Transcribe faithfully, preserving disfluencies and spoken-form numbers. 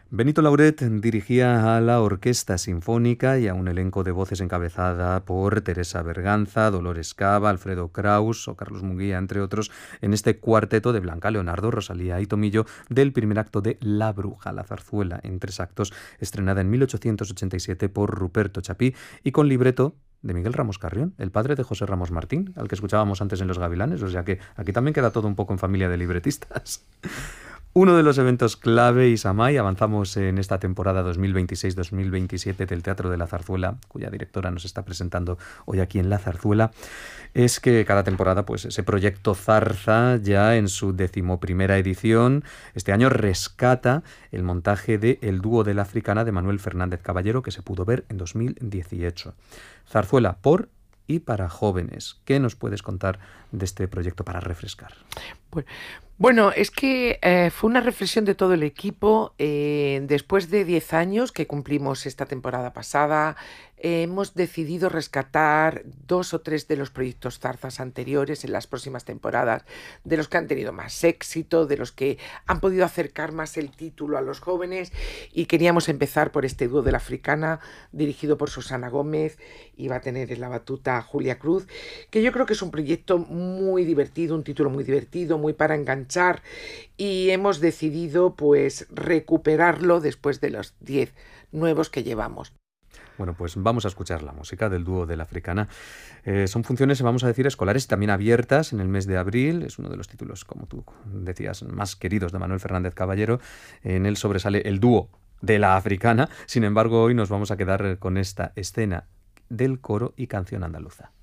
Benito Lauret dirigía a la Orquesta Sinfónica y a un elenco de voces encabezada por Teresa Berganza, Dolores Cava, Alfredo Kraus o Carlos Munguía, entre otros, en este cuarteto de Blanca Leonardo, Rosalía y Tomillo del primer acto de La Bruja, la zarzuela en tres actos, estrenada en mil ochocientos ochenta y siete por Ruperto Chapí y con libreto de Miguel Ramos Carrión, el padre de José Ramos Martín, al que escuchábamos antes en Los Gavilanes, o sea que aquí también queda todo un poco en familia de libretistas. Uno de los eventos clave, Isamay, avanzamos en esta temporada dos mil veintiséis dos mil veintisiete del Teatro de la Zarzuela, cuya directora nos está presentando hoy aquí en La Zarzuela, es que cada temporada, pues ese proyecto Zarza, ya en su decimoprimera edición, este año rescata el montaje de El dúo de la Africana de Manuel Fernández Caballero, que se pudo ver en dos mil dieciocho. Zarzuela por y para jóvenes. ¿Qué nos puedes contar de este proyecto para refrescar? Pues, bueno, es que eh, fue una reflexión de todo el equipo. Eh, después de diez años que cumplimos esta temporada pasada, eh, hemos decidido rescatar dos o tres de los proyectos Zarzas anteriores en las próximas temporadas, de los que han tenido más éxito, de los que han podido acercar más el título a los jóvenes, y queríamos empezar por este dúo de la Africana, dirigido por Susana Gómez, y va a tener en la batuta Julia Cruz, que yo creo que es un proyecto muy divertido, un título muy divertido, muy para enganchar, y hemos decidido pues recuperarlo después de los diez nuevos que llevamos. Bueno, pues vamos a escuchar la música del dúo de la Africana. Eh, son funciones, vamos a decir, escolares y también abiertas en el mes de abril. Es uno de los títulos, como tú decías, más queridos de Manuel Fernández Caballero. En él sobresale el dúo de la Africana. Sin embargo, hoy nos vamos a quedar con esta escena del coro y canción andaluza.